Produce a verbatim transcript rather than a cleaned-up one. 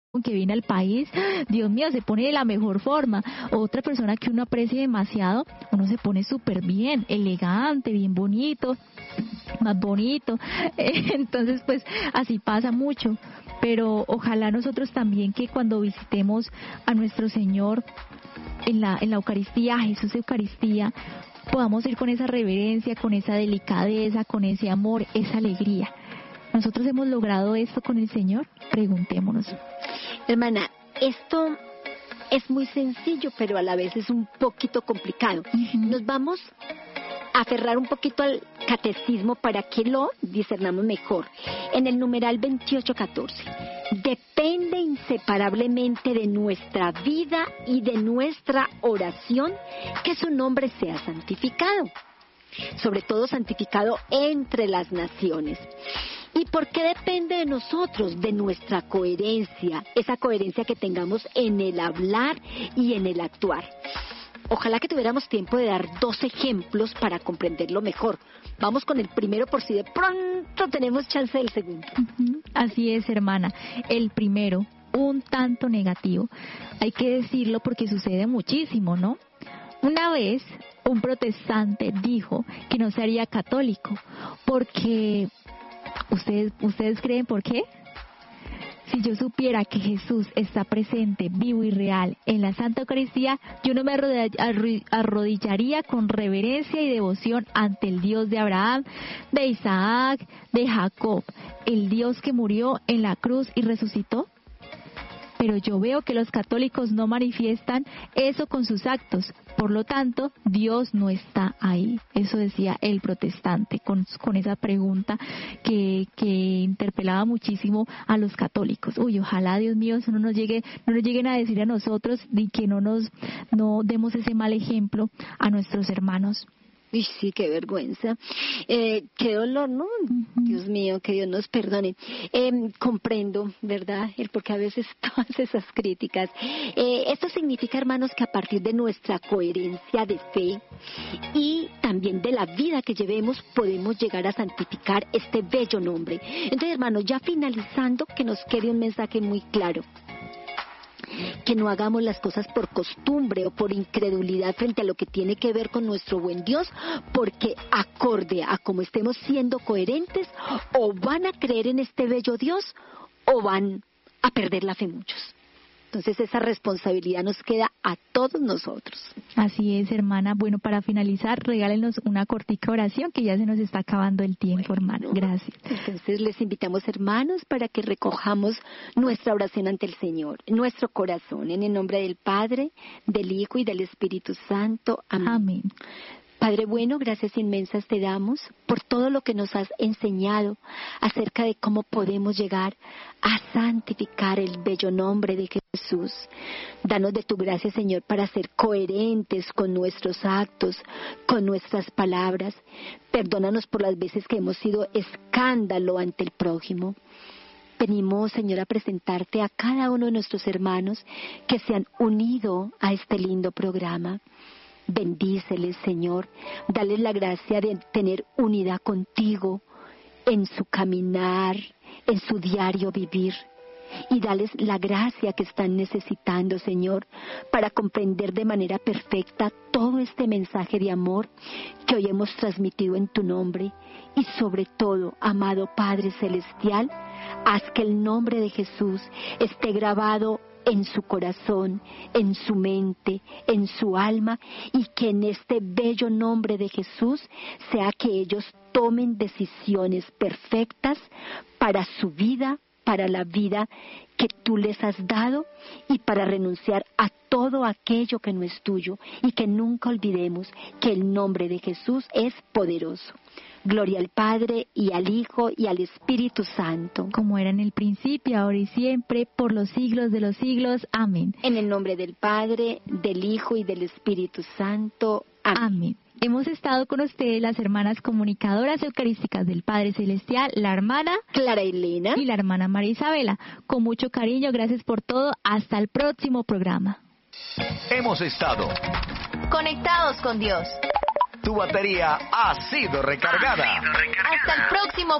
que viene al país, Dios mío, se pone de la mejor forma. Otra persona que uno aprecia demasiado, uno se pone súper bien, elegante, bien bonito, más bonito. Entonces, pues, así pasa mucho. Pero ojalá nosotros también, que cuando visitemos a nuestro Señor en la, en la Eucaristía, a Jesús Eucaristía, podamos ir con esa reverencia, con esa delicadeza, con ese amor, esa alegría. ¿Nosotros hemos logrado esto con el Señor? Preguntémonos. Hermana, esto es muy sencillo, pero a la vez es un poquito complicado. Uh-huh. Nos vamos a aferrar un poquito al catecismo para que lo discernamos mejor. En el numeral veintiocho catorce, depende inseparablemente de nuestra vida y de nuestra oración que su nombre sea santificado, sobre todo santificado entre las naciones. ¿Y por qué depende de nosotros? De nuestra coherencia, esa coherencia que tengamos en el hablar y en el actuar. Ojalá que tuviéramos tiempo de dar dos ejemplos para comprenderlo mejor. Vamos con el primero por si de pronto tenemos chance del segundo. Uh-huh. Así es, hermana. El primero, un tanto negativo. Hay que decirlo porque sucede muchísimo, ¿no? Una vez un protestante dijo que no se haría católico porque... ¿Ustedes, ¿Ustedes creen por qué? Si yo supiera que Jesús está presente, vivo y real en la Santa Eucaristía, yo no me arrodillaría con reverencia y devoción ante el Dios de Abraham, de Isaac, de Jacob, el Dios que murió en la cruz y resucitó. Pero yo veo que los católicos no manifiestan eso con sus actos. Por lo tanto, Dios no está ahí. Eso decía el protestante con, con esa pregunta que, que interpelaba muchísimo a los católicos. Uy, ojalá, Dios mío, eso no nos llegue, no nos lleguen a decir a nosotros, ni que no nos no demos ese mal ejemplo a nuestros hermanos. Uy, sí, qué vergüenza. Eh, qué dolor, ¿no? Uh-huh. Dios mío, que Dios nos perdone. Eh, comprendo, ¿verdad? El porque a veces todas esas críticas. Eh, esto significa, hermanos, que a partir de nuestra coherencia de fe y también de la vida que llevemos, podemos llegar a santificar este bello nombre. Entonces, hermanos, ya finalizando, que nos quede un mensaje muy claro. Que no hagamos las cosas por costumbre o por incredulidad frente a lo que tiene que ver con nuestro buen Dios, porque acorde a como estemos siendo coherentes, o van a creer en este bello Dios o van a perder la fe muchos. Entonces esa responsabilidad nos queda a todos nosotros. Así es, hermana. Bueno, para finalizar, regálenos una cortica oración que ya se nos está acabando el tiempo, bueno, hermana. Gracias. Entonces les invitamos, hermanos, para que recojamos nuestra oración ante el Señor, nuestro corazón, en el nombre del Padre, del Hijo y del Espíritu Santo. Amén. Amén. Padre bueno, gracias inmensas te damos por todo lo que nos has enseñado acerca de cómo podemos llegar a santificar el bello nombre de Jesús. Danos de tu gracia, Señor, para ser coherentes con nuestros actos, con nuestras palabras. Perdónanos por las veces que hemos sido escándalo ante el prójimo. Venimos, Señor, a presentarte a cada uno de nuestros hermanos que se han unido a este lindo programa. Bendíceles, Señor, dales la gracia de tener unidad contigo en su caminar, en su diario vivir. Y dales la gracia que están necesitando, Señor, para comprender de manera perfecta todo este mensaje de amor que hoy hemos transmitido en tu nombre. Y sobre todo, amado Padre Celestial, haz que el nombre de Jesús esté grabado en su corazón, en su mente, en su alma, y que en este bello nombre de Jesús sea que ellos tomen decisiones perfectas para su vida, para la vida que tú les has dado y para renunciar a todo aquello que no es tuyo, y que nunca olvidemos que el nombre de Jesús es poderoso. Gloria al Padre, y al Hijo, y al Espíritu Santo. Como era en el principio, ahora y siempre, por los siglos de los siglos. Amén. En el nombre del Padre, del Hijo y del Espíritu Santo. Amén. Amén. Hemos estado con ustedes las hermanas comunicadoras eucarísticas del Padre Celestial, la hermana Clara Elena y la hermana María Isabela. Con mucho cariño, gracias por todo. Hasta el próximo programa. Hemos estado conectados con Dios. Tu batería ha sido recargada. Hasta el próximo